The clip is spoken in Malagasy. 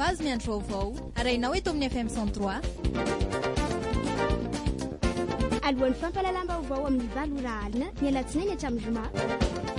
base miandro vaovao arahinao eto amin'ny FM 103 alohan'ny fampalalam-baovao amin'ny 7 ora alina ny alatsinainy hatramin'ny zoma